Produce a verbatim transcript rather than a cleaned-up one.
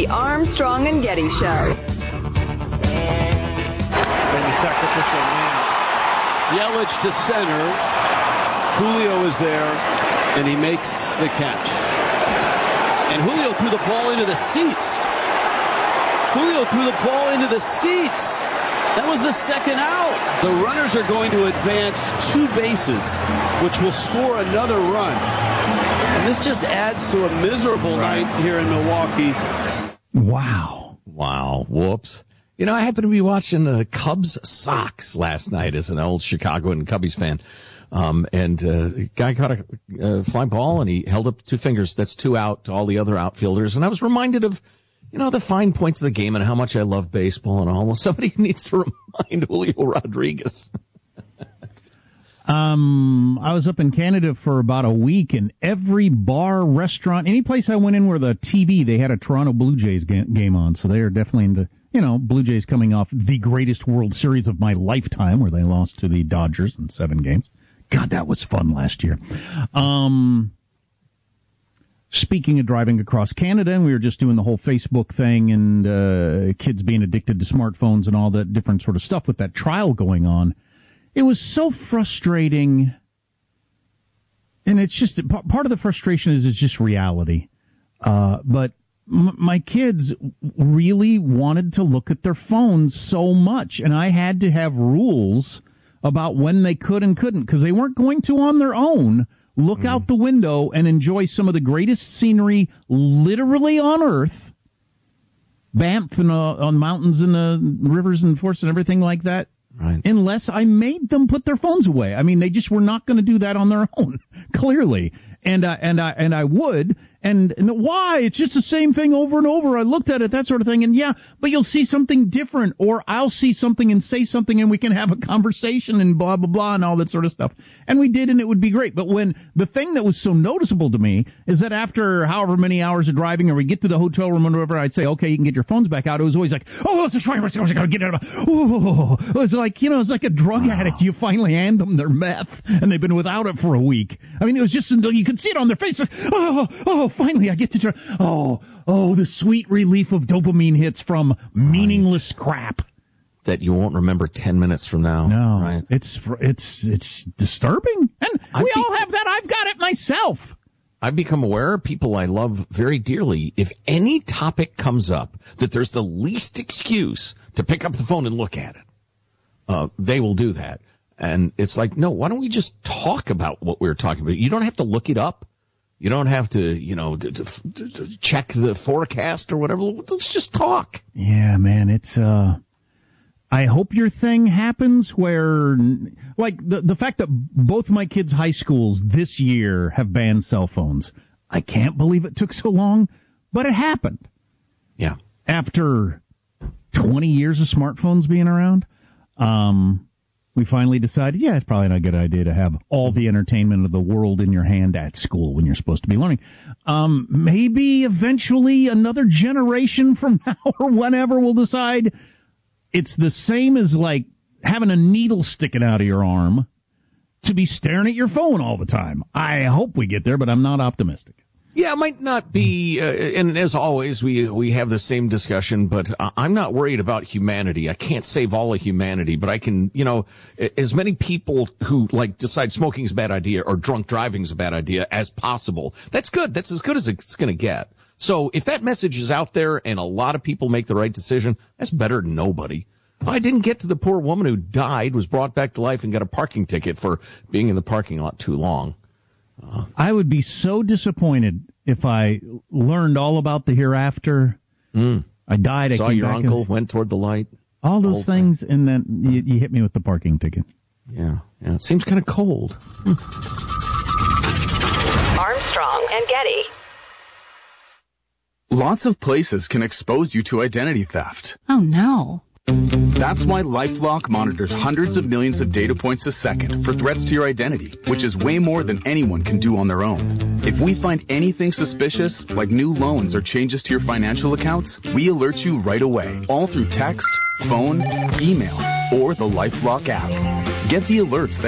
The Armstrong and Getty Show. And the sacrificial lamb. Yelich to center. Julio is there, and he makes the catch. And Julio threw the ball into the seats. Julio threw the ball into the seats. That was the second out. The runners are going to advance two bases, which will score another run. And this just adds to a miserable right. night here in Milwaukee. Wow. Wow. Whoops. You know, I happened to be watching the Cubs Sox last night as an old Chicago and Cubbies fan. Um, and uh, the guy caught a uh, fly ball, and he held up two fingers. That's two out to all the other outfielders. And I was reminded of, you know, the fine points of the game and how much I love baseball and all. Well, somebody needs to remind Julio Rodriguez. um, I was up in Canada for about a week, and every bar, restaurant, any place I went in where the T V, they had a Toronto Blue Jays ga- game on. So they are definitely into, you know, Blue Jays coming off the greatest World Series of my lifetime, where they lost to the Dodgers in seven games. God, that was fun last year. Um, speaking of driving across Canada, and we were just doing the whole Facebook thing and uh, kids being addicted to smartphones and all that different sort of stuff with that trial going on. It was so frustrating. And it's just, part of the frustration is it's just reality. Uh, but m- my kids really wanted to look at their phones so much, and I had to have rules about when they could and couldn't, because they weren't going to on their own look mm. out the window and enjoy some of the greatest scenery literally on Earth, Banff and uh, on mountains and uh, rivers and forests and everything like that, right. unless I made them put their phones away. I mean, they just were not going to do that on their own, clearly. And uh, and I and I would, and, and why? It's just the same thing over and over. I looked at it, that sort of thing, and yeah, but you'll see something different, or I'll see something and say something, and we can have a conversation and blah blah blah and all that sort of stuff. And we did, and it would be great. But when the thing that was so noticeable to me is that after however many hours of driving, or we get to the hotel room or whatever, I'd say, okay, you can get your phones back out. It was always like, oh, let's try, let's gotta get it out. Oh, it was like, you know, it's like a drug addict. You finally hand them their meth, and they've been without it for a week. I mean, it was just until you could see it on their faces. Oh, oh, finally I get to try. Oh, oh, the sweet relief of dopamine hits from meaningless right. crap that you won't remember ten minutes from now. No, right? It's it's it's disturbing, and I've we be- all have that. I've got it myself. I've become aware of people I love very dearly. If any topic comes up that there's the least excuse to pick up the phone and look at it, uh, they will do that. And it's like, no, why don't we just talk about what we were talking about? You don't have to look it up. You don't have to, you know, to, to, to check the forecast or whatever. Let's just talk. Yeah, man, it's, uh, I hope your thing happens where, like, the, the fact that both my kids' high schools this year have banned cell phones. I can't believe it took so long, but it happened. Yeah. After twenty years of smartphones being around, um, we finally decided, yeah, it's probably not a good idea to have all the entertainment of the world in your hand at school when you're supposed to be learning. Um, maybe eventually another generation from now or whenever will decide it's the same as, like, having a needle sticking out of your arm to be staring at your phone all the time. I hope we get there, but I'm not optimistic. Yeah, it might not be, uh, and as always, we we have the same discussion, but I'm not worried about humanity. I can't save all of humanity, but I can, you know, as many people who, like, decide smoking is a bad idea or drunk driving is a bad idea as possible. That's good. That's as good as it's going to get. So if that message is out there and a lot of people make the right decision, that's better than nobody. I didn't get to the poor woman who died, was brought back to life, and got a parking ticket for being in the parking lot too long. Uh, I would be so disappointed if I learned all about the hereafter. Mm. I died. I saw came your back uncle, and, went toward the light. All those things, thing. And then you, you hit me with the parking ticket. Yeah, yeah. It seems kind of cold. Armstrong and Getty. Lots of places can expose you to identity theft. Oh, no. That's why LifeLock monitors hundreds of millions of data points a second for threats to your identity, which is way more than anyone can do on their own. If we find anything suspicious, like new loans or changes to your financial accounts, we alert you right away, all through text, phone, email, or the LifeLock app. Get the alerts that